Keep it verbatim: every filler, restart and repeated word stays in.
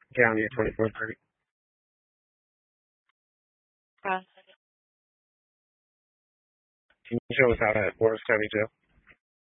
County at twenty-four thirty. Uh, Can you show us how that works, County Jail?